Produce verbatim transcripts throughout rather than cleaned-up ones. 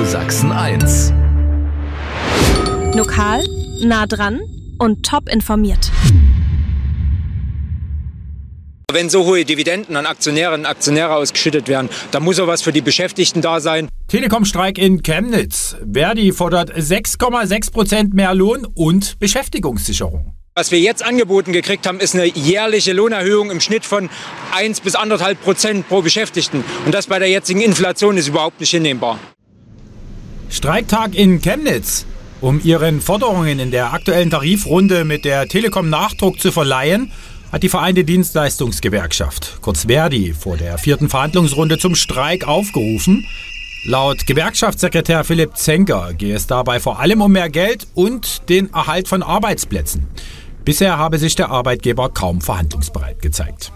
Sachsen eins. Lokal, nah dran und top informiert. Wenn so hohe Dividenden an Aktionärinnen und Aktionäre ausgeschüttet werden, dann muss auch was für die Beschäftigten da sein. Telekom-Streik in Chemnitz. Verdi fordert sechs Komma sechs Prozent mehr Lohn und Beschäftigungssicherung. Was wir jetzt angeboten gekriegt haben, ist eine jährliche Lohnerhöhung im Schnitt von eins bis anderthalb Prozent pro Beschäftigten. Und das bei der jetzigen Inflation ist überhaupt nicht hinnehmbar. Streiktag in Chemnitz. Um ihren Forderungen in der aktuellen Tarifrunde mit der Telekom Nachdruck zu verleihen, hat die Vereinte Dienstleistungsgewerkschaft, kurz Verdi, vor der vierten Verhandlungsrunde zum Streik aufgerufen. Laut Gewerkschaftssekretär Philipp Zenker gehe es dabei vor allem um mehr Geld und den Erhalt von Arbeitsplätzen. Bisher habe sich der Arbeitgeber kaum verhandlungsbereit gezeigt.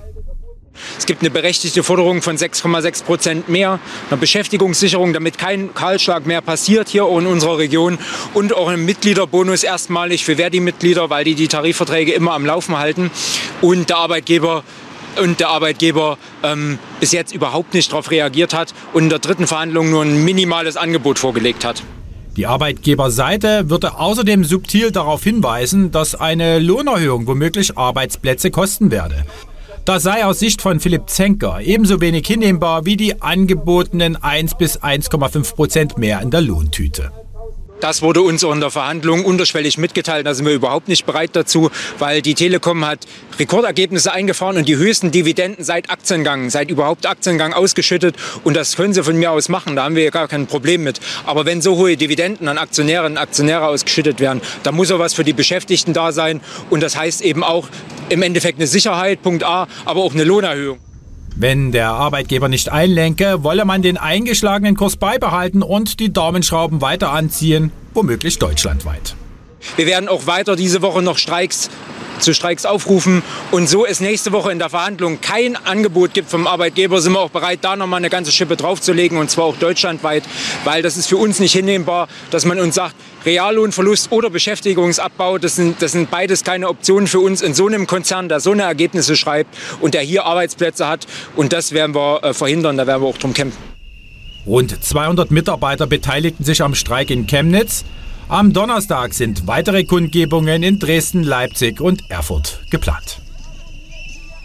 Es gibt eine berechtigte Forderung von sechs Komma sechs Prozent mehr, einer Beschäftigungssicherung, damit kein Kahlschlag mehr passiert hier in unserer Region und auch einen Mitgliederbonus erstmalig für Verdi-Mitglieder, weil die die Tarifverträge immer am Laufen halten und der Arbeitgeber und der Arbeitgeber ähm, bis jetzt überhaupt nicht darauf reagiert hat und in der dritten Verhandlung nur ein minimales Angebot vorgelegt hat. Die Arbeitgeberseite würde außerdem subtil darauf hinweisen, dass eine Lohnerhöhung womöglich Arbeitsplätze kosten werde. Das sei aus Sicht von Philipp Zenker ebenso wenig hinnehmbar wie die angebotenen eins bis eins Komma fünf Prozent mehr in der Lohntüte. Das wurde uns auch in der Verhandlung unterschwellig mitgeteilt. Da sind wir überhaupt nicht bereit dazu, weil die Telekom hat Rekordergebnisse eingefahren und die höchsten Dividenden seit Aktiengang, seit überhaupt Aktiengang ausgeschüttet. Und das können sie von mir aus machen, da haben wir gar kein Problem mit. Aber wenn so hohe Dividenden an Aktionärinnen und Aktionäre ausgeschüttet werden, dann muss auch was für die Beschäftigten da sein. Und das heißt eben auch im Endeffekt eine Sicherheit, Punkt A, aber auch eine Lohnerhöhung. Wenn der Arbeitgeber nicht einlenke, wolle man den eingeschlagenen Kurs beibehalten und die Daumenschrauben weiter anziehen, womöglich deutschlandweit. Wir werden auch weiter diese Woche noch Streiks zu Streiks aufrufen. Und so es nächste Woche in der Verhandlung kein Angebot gibt vom Arbeitgeber, sind wir auch bereit, da nochmal eine ganze Schippe draufzulegen, und zwar auch deutschlandweit, weil das ist für uns nicht hinnehmbar, dass man uns sagt, Reallohnverlust oder Beschäftigungsabbau, das sind, das sind beides keine Optionen für uns in so einem Konzern, der so eine Ergebnisse schreibt und der hier Arbeitsplätze hat. Und das werden wir äh, verhindern, da werden wir auch drum kämpfen. Rund zweihundert Mitarbeiter beteiligten sich am Streik in Chemnitz. Am Donnerstag sind weitere Kundgebungen in Dresden, Leipzig und Erfurt geplant.